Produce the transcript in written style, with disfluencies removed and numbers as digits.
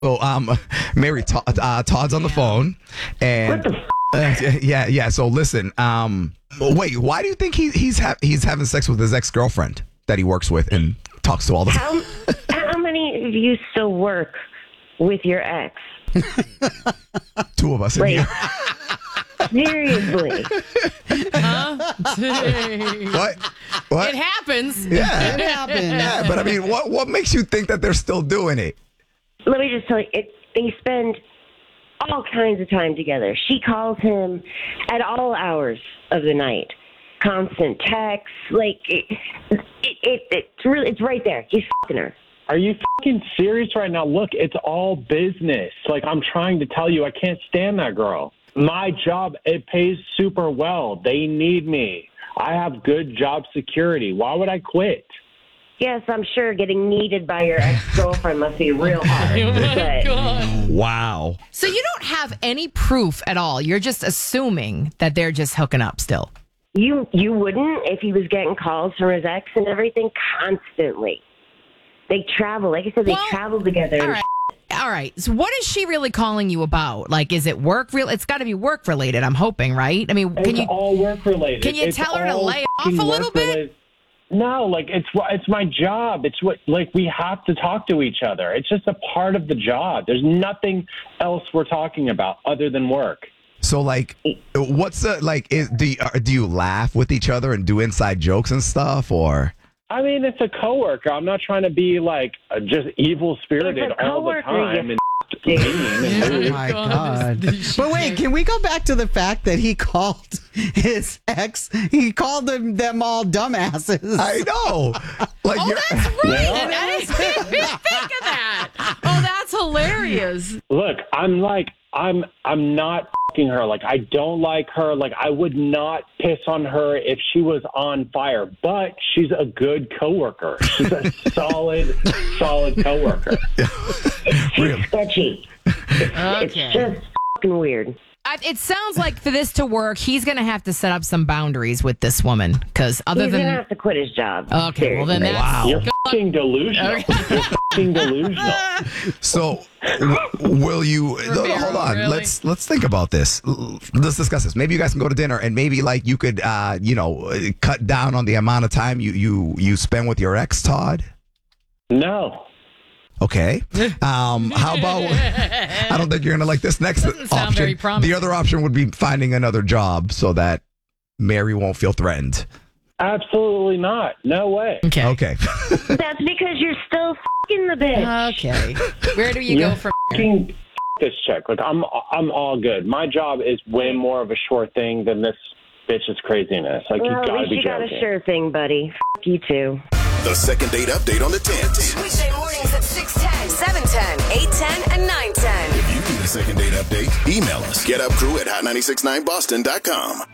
So, Mary, Todd's on the phone, and What the yeah. So listen, wait, why do you think he's having sex with his ex-girlfriend that he works with and talks to all the time? How many of you still work with your ex? Two of us in Like, here. seriously. What? It happens. Yeah. It happened. Yeah, but I mean, what makes you think that they're still doing it? Let me just tell you, they spend all kinds of time together. She calls him at all hours of the night. Constant texts. Like, it's right there. He's fucking her. Are you fucking serious right now? Look, it's all business. Like, I'm trying to tell you, I can't stand that girl. My job, it pays super well. They need me. I have good job security. Why would I quit? Yes, I'm sure getting needed by your ex-girlfriend must be real hard. But Wow. So you don't have any proof at all. You're just assuming that they're just hooking up still. you wouldn't if he was getting calls from his ex and everything constantly. They travel. Like I said, they travel together. All right. So what is she really calling you about? Like, is it work? It's got to be work related, I'm hoping, right? I mean, It's all work related. Can you It's tell her to all lay off a fucking little work bit? related. No, like it's my job. It's what, like, we have to talk to each other. It's just a part of the job. There's nothing else we're talking about other than work. So, like, what's the like? Do you laugh with each other and do inside jokes and stuff, or? I mean, it's a coworker. I'm not trying to be like just evil spirited It's a all the coworker, time you and mean and Oh rude. my God. But wait, can we go back to the fact that he called his ex? He called them all dumbasses. I know. Like, Oh, you're- that's right. I didn't even think of that. Oh, that's hilarious. Look, I'm not fucking her. Like, I don't like her. Like, I would not piss on her if she was on fire. But she's a good coworker. She's a solid coworker. Really? Sketchy. It's just fucking weird. It sounds like for this to work, he's going to have to set up some boundaries with this woman. Because other He's than. gonna have to quit his job. Okay, well, then Seriously. that's. You're fucking delusional. You're fucking delusional. So, will you? No, hold on. really? Let's think about this. Let's discuss this. Maybe you guys can go to dinner, and maybe like you could, cut down on the amount of time you spend with your ex, Todd. No. Okay. How about? I don't think you're gonna like this next Doesn't sound option. very promising. The other option would be finding another job so that Mary won't feel threatened. Absolutely not. No way. Okay. Okay. That's because you're still fucking the bitch. Okay. Where do you You're go from fucking this chick. Like, I'm all good. My job is way more of a sure thing than this bitch's craziness. Like, Well, you at gotta least be you got a joking. sure thing, buddy. F you too. The second date update on the 10s. Weekday mornings at 6:10, 7:10, 8:10, and 9:10. If you need a second date update, email us. GetUpCrew@hot969boston.com.